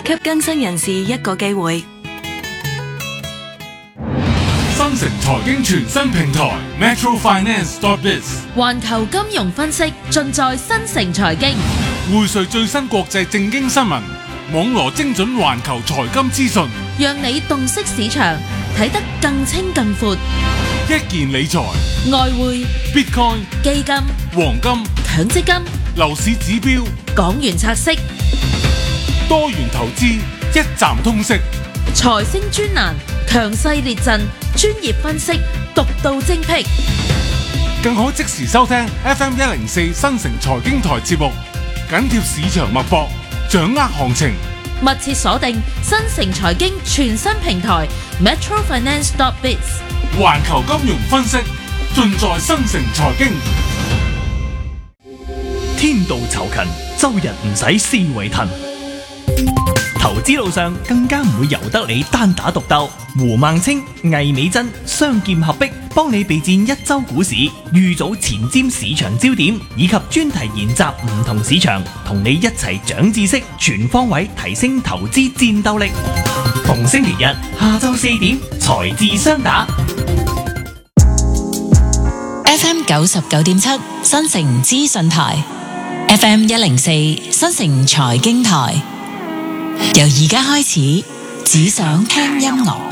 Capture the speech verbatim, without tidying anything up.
給更新人士一個機會。 新城財經全新平台 Metro Finance dot biz， 環球金融分析盡在新城財經， 匯萃最新國際政經新聞，網羅精準環球財金資訊， 讓你洞悉市場，睇得更清更闊。 一件理財、 外匯、 Bitcoin、 基金、 黃金、 強積金、 樓市指標、 港元拆息、 多元投資，一站通識。 財星專欄，強勢列陣，專業分析，獨到精闢。 更可即時收聽 F M 一零四新城財經台節目，緊貼市場脈搏，掌握行情。 密切鎖定新城財經全新平台 Metro Finance dot biz， 環球金融分析盡在新城財經。 天道酬勤，周日唔使思維騰。投資路上更加唔會由得你單打獨鬥。胡孟青、魏美珍雙劍合璧，幫你備戰一周股市，預早前瞻市場焦點，以及專題研習唔同市場，同你一齊長知識，全方位提升投資戰鬥力。逢星期日下晝四點，財智雙打。 F M 九十九點七新城資訊台 ，F M 一零四新城財經台。由而家開始，只想聽音樂。